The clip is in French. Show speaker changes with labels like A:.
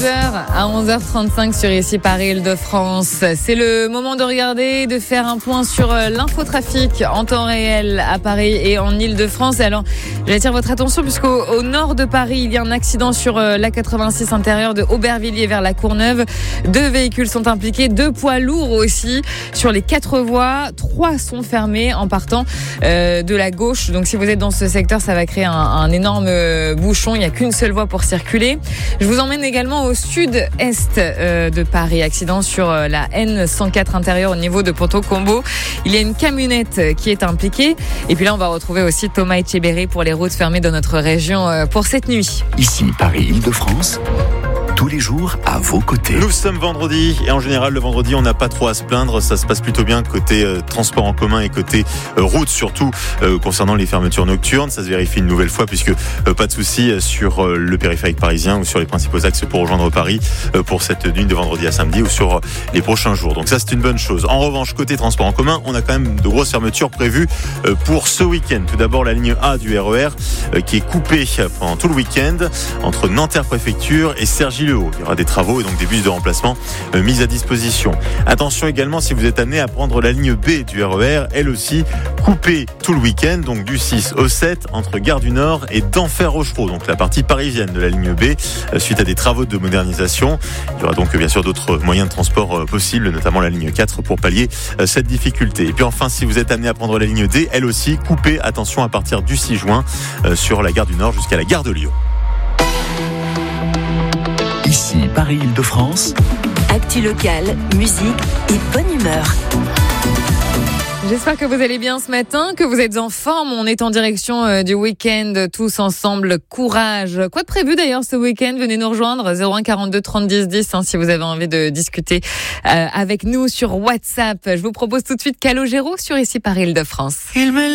A: À 11h35 sur ici Paris-Île-de-France. C'est le moment de regarder, de faire un point sur l'infotrafic en temps réel à Paris et en Île-de-France. Et alors, j'attire votre attention puisqu'au nord de Paris, il y a un accident sur l'A86 intérieur de Aubervilliers vers la Courneuve. 2 véhicules sont impliqués, 2 poids lourds aussi sur les 4 voies. 3 sont fermés en partant de la gauche. Donc si vous êtes dans ce secteur, ça va créer un énorme bouchon. Il n'y a qu'une seule voie pour circuler. Je vous emmène également au sud-est de Paris. Accident sur la N104 intérieure au niveau de Ponto-Combo. Il y a une camionnette qui est impliquée. Et puis là, on va retrouver aussi Thomas Etcheberry pour les routes fermées dans notre région pour cette nuit.
B: Ici, Paris-Île-de-France. Tous les jours à vos côtés.
C: Nous sommes vendredi et en général le vendredi on n'a pas trop à se plaindre, ça se passe plutôt bien côté transport en commun et côté route, surtout concernant les fermetures nocturnes. Ça se vérifie une nouvelle fois puisque pas de soucis sur le périphérique parisien ou sur les principaux axes pour rejoindre Paris pour cette nuit de vendredi à samedi ou sur les prochains jours. Donc ça c'est une bonne chose. En revanche côté transport en commun, on a quand même de grosses fermetures prévues pour ce week-end. Tout d'abord la ligne A du RER qui est coupée pendant tout le week-end entre Nanterre Préfecture et Cergy-le-Haut. Il y aura des travaux et donc des bus de remplacement mis à disposition. Attention également si vous êtes amené à prendre la ligne B du RER, elle aussi coupée tout le week-end, donc du 6 au 7 entre Gare du Nord et d'Enfer-Rochereau, donc la partie parisienne de la ligne B, suite à des travaux de modernisation. Il y aura donc bien sûr d'autres moyens de transport possibles, notamment la ligne 4 pour pallier cette difficulté. Et puis enfin, si vous êtes amené à prendre la ligne D, elle aussi coupée, attention à partir du 6 juin sur la Gare du Nord jusqu'à la Gare de Lyon.
B: Ici, Paris-Île-de-France.
D: Actu locale, musique et bonne humeur.
A: J'espère que vous allez bien ce matin, que vous êtes en forme. On est en direction du week-end, tous ensemble. Courage. Quoi de prévu d'ailleurs ce week-end? Venez nous rejoindre 01 42 30 10 10 si vous avez envie de discuter avec nous sur WhatsApp. Je vous propose tout de suite Calogero sur ici Paris-Île-de-France.